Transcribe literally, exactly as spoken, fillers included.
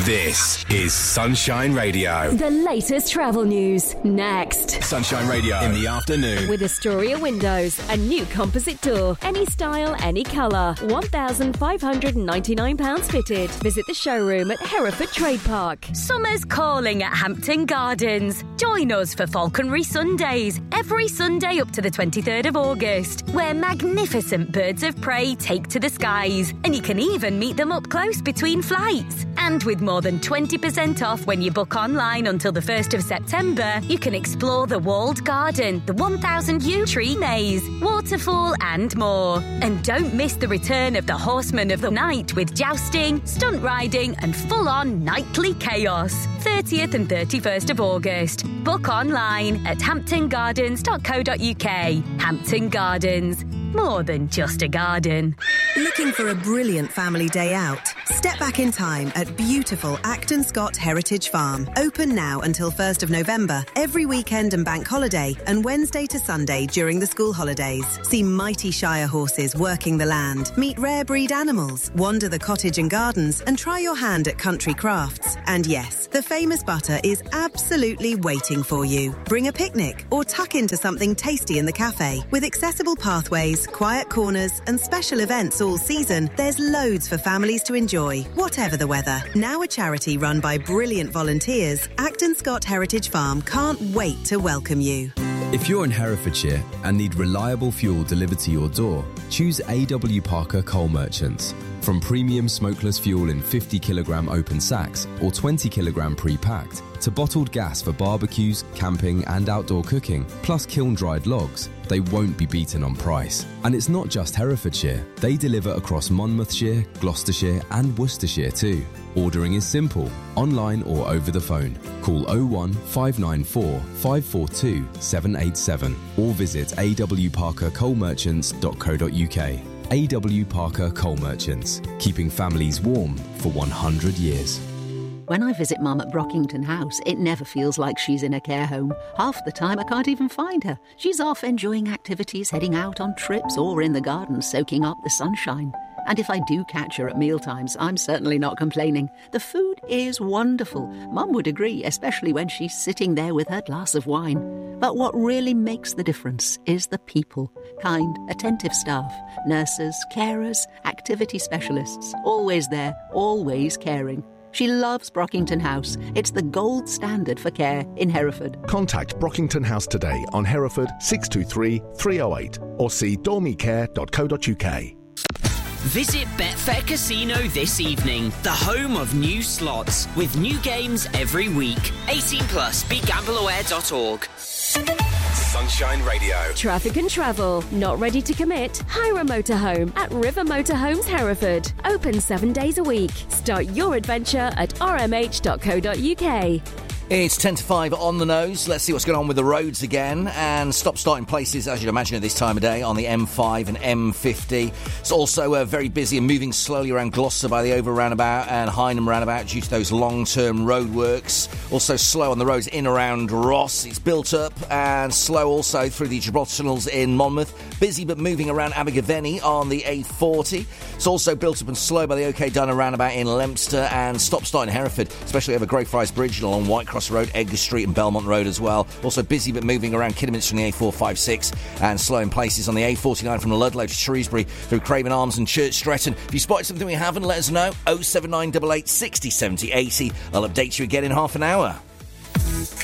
This is Sunshine Radio. The latest travel news, next. Sunshine Radio in the afternoon. With Astoria Windows, a new composite door. Any style, any colour. one thousand five hundred ninety-nine pounds fitted. Visit the showroom at Hereford Trade Park. Summer's calling at Hampton Gardens. Join us for Falconry Sundays, every Sunday up to the twenty-third of August, where magnificent birds of prey take to the skies, and you can even meet them up close between flights. And with more than twenty percent off when you book online until the first of September, you can explore the walled garden, the one thousand yew tree maze, waterfall and more. And don't miss the return of the Horsemen of the Night with jousting, stunt riding and full-on nightly chaos. thirtieth and thirty-first of August. Book online at hampton gardens dot co dot uk. Hampton Gardens. More than just a garden. Looking for a brilliant family day out? Step back in time at beautiful Acton Scott Heritage Farm. Open now until first of November, every weekend and bank holiday, and Wednesday to Sunday during the school holidays. See mighty Shire horses working the land, meet rare breed animals, wander the cottage and gardens, and try your hand at country crafts. And yes, the famous butter is absolutely waiting for you. Bring a picnic or tuck into something tasty in the cafe. With accessible pathways, quiet corners and special events all season, there's loads for families to enjoy, whatever the weather. Now a charity run by brilliant volunteers, Acton Scott Heritage Farm can't wait to welcome you. If you're in Herefordshire and need reliable fuel delivered to your door, choose A W Parker Coal Merchants. From premium smokeless fuel in fifty kilogram open sacks or twenty kilogram pre-packed, to bottled gas for barbecues, camping and outdoor cooking, plus kiln-dried logs, they won't be beaten on price. And it's not just Herefordshire. They deliver across Monmouthshire, Gloucestershire and Worcestershire too. Ordering is simple, online or over the phone. Call oh one five nine four five four two seven eight seven or visit a w parker coal merchants dot co dot uk. A W Parker Coal Merchants, keeping families warm for one hundred years. When I visit Mum at Brockington House, it never feels like she's in a care home. Half the time I can't even find her. She's off enjoying activities, heading out on trips or in the garden soaking up the sunshine. And if I do catch her at mealtimes, I'm certainly not complaining. The food is wonderful. Mum would agree, especially when she's sitting there with her glass of wine. But what really makes the difference is the people. Kind, attentive staff, nurses, carers, activity specialists. Always there, always caring. She loves Brockington House. It's the gold standard for care in Hereford. Contact Brockington House today on Hereford six two three, three oh eight or see dormicare dot co dot uk. Visit Betfair Casino this evening, the home of new slots, with new games every week. eighteen plus, be gamble aware dot org. Sunshine Radio. Traffic and travel. Not ready to commit? Hire a motorhome at River Motorhomes Hereford. Open seven days a week. Start your adventure at r m h dot co dot uk. It's ten to five on the nose. Let's see what's going on with the roads again. And stop-starting places, as you'd imagine at this time of day, on the M five and M fifty. It's also uh, very busy and moving slowly around Gloucester by the Over roundabout and Hynham roundabout due to those long-term roadworks. Also slow on the roads in around Ross. It's built up and slow also through the Gibraltar tunnels in Monmouth. Busy but moving around Abergavenny on the A forty. It's also built up and slow by the OK Dunner roundabout in Leominster and stop-starting Hereford, especially over Greyfriars Bridge and along Whitecross Road, Edgar Street and Belmont Road as well. Also busy but moving around Kidderminster on the A four fifty-six and slow in places on the A forty-nine from Ludlow to Shrewsbury through Craven Arms and Church Stretton. If you spotted something we haven't, let us know. oh seven nine eight eight, six oh seven oh eighty. I'll update you again in half an hour.